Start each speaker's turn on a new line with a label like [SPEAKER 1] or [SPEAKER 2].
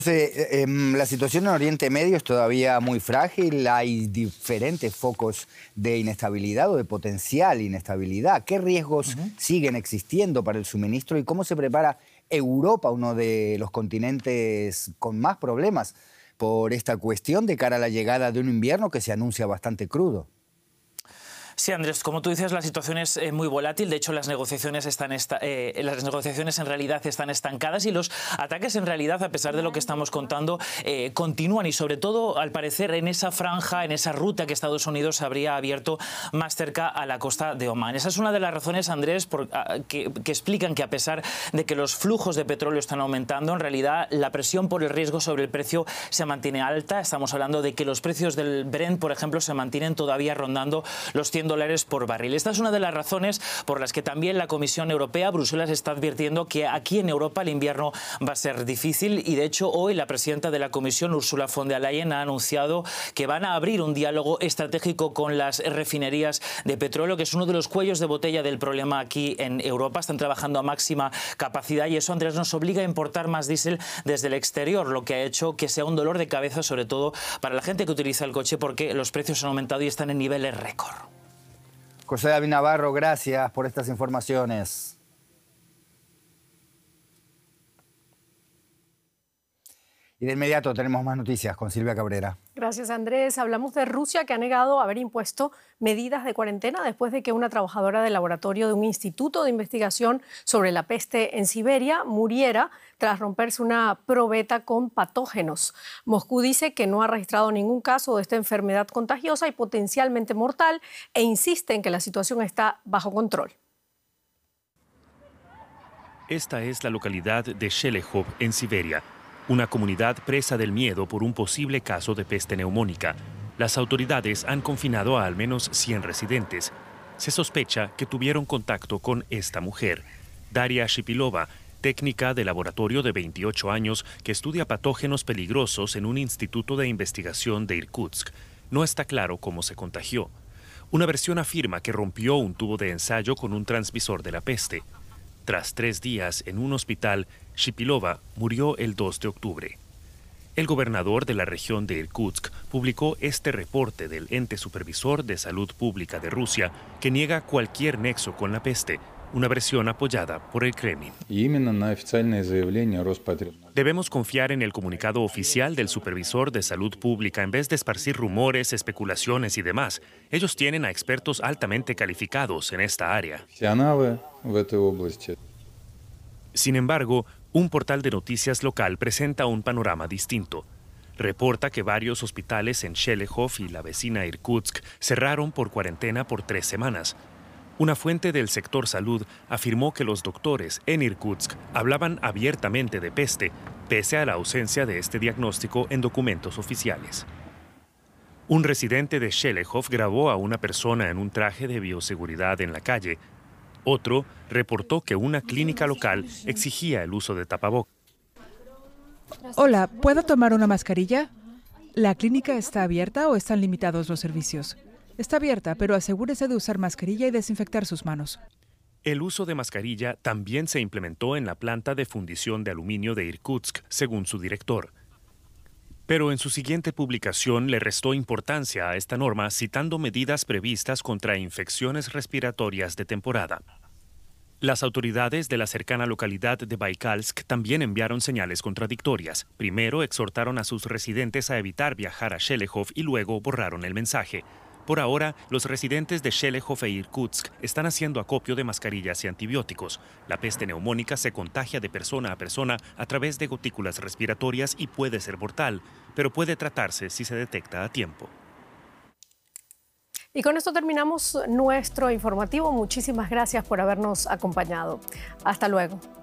[SPEAKER 1] La situación en Oriente Medio es todavía muy frágil, hay diferentes focos de inestabilidad o de potencial inestabilidad. ¿Qué riesgos siguen existiendo para el suministro y cómo se prepara Europa, uno de los continentes con más problemas por esta cuestión de cara a la llegada de un invierno que se anuncia bastante crudo?
[SPEAKER 2] Sí, Andrés, como tú dices, la situación es muy volátil. De hecho, las negociaciones en realidad están estancadas y los ataques en realidad, a pesar de lo que estamos contando, continúan y sobre todo, al parecer, en esa franja, en esa ruta que Estados Unidos habría abierto más cerca a la costa de Omán. Esa es una de las razones, Andrés, que explican que a pesar de que los flujos de petróleo están aumentando, en realidad la presión por el riesgo sobre el precio se mantiene alta. Estamos hablando de que los precios del Brent, por ejemplo, se mantienen todavía rondando los $100 por barril. Esta es una de las razones por las que también la Comisión Europea, Bruselas, está advirtiendo que aquí en Europa el invierno va a ser difícil y de hecho hoy la presidenta de la Comisión, Ursula von der Leyen, ha anunciado que van a abrir un diálogo estratégico con las refinerías de petróleo, que es uno de los cuellos de botella del problema aquí en Europa. Están trabajando a máxima capacidad y eso, Andrés, nos obliga a importar más diésel desde el exterior, lo que ha hecho que sea un dolor de cabeza, sobre todo para la gente que utiliza el coche, porque los precios han aumentado y están en niveles récord.
[SPEAKER 1] José David Navarro, gracias por estas informaciones. Y de inmediato tenemos más noticias con Silvia Cabrera.
[SPEAKER 3] Gracias, Andrés. Hablamos de Rusia, que ha negado haber impuesto medidas de cuarentena después de que una trabajadora del laboratorio de un instituto de investigación sobre la peste en Siberia muriera tras romperse una probeta con patógenos. Moscú dice que no ha registrado ningún caso de esta enfermedad contagiosa y potencialmente mortal e insiste en que la situación está bajo control.
[SPEAKER 4] Esta es la localidad de Shelehov, en Siberia, una comunidad presa del miedo por un posible caso de peste neumónica. Las autoridades han confinado a al menos 100 residentes. Se sospecha que tuvieron contacto con esta mujer, Daria Shipilova, técnica de laboratorio de 28 años que estudia patógenos peligrosos en un instituto de investigación de Irkutsk. No está claro cómo se contagió. Una versión afirma que rompió un tubo de ensayo con un transmisor de la peste. Tras 3 días en un hospital, Shipilova murió el 2 de octubre. El gobernador de la región de Irkutsk publicó este reporte del ente supervisor de salud pública de Rusia que niega cualquier nexo con la peste, una versión apoyada por el Kremlin. Debemos confiar en el comunicado oficial del supervisor de salud pública en vez de esparcir rumores, especulaciones y demás. Ellos tienen a expertos altamente calificados en esta área. Sin embargo, un portal de noticias local presenta un panorama distinto. Reporta que varios hospitales en Shelehov y la vecina Irkutsk cerraron por cuarentena por 3 semanas. Una fuente del sector salud afirmó que los doctores en Irkutsk hablaban abiertamente de peste, pese a la ausencia de este diagnóstico en documentos oficiales. Un residente de Shelehov grabó a una persona en un traje de bioseguridad en la calle. Otro reportó que una clínica local exigía el uso de tapabocas.
[SPEAKER 5] Hola, ¿puedo tomar una mascarilla? ¿La clínica está abierta o están limitados los servicios? Está abierta, pero asegúrese de usar mascarilla y desinfectar sus manos.
[SPEAKER 4] El uso de mascarilla también se implementó en la planta de fundición de aluminio de Irkutsk, según su director. Pero en su siguiente publicación le restó importancia a esta norma, citando medidas previstas contra infecciones respiratorias de temporada. Las autoridades de la cercana localidad de Baikalsk también enviaron señales contradictorias. Primero exhortaron a sus residentes a evitar viajar a Shelehov y luego borraron el mensaje. Por ahora, los residentes de Shelehov e Irkutsk están haciendo acopio de mascarillas y antibióticos. La peste neumónica se contagia de persona a persona a través de gotículas respiratorias y puede ser mortal, pero puede tratarse si se detecta a tiempo.
[SPEAKER 3] Y con esto terminamos nuestro informativo. Muchísimas gracias por habernos acompañado. Hasta luego.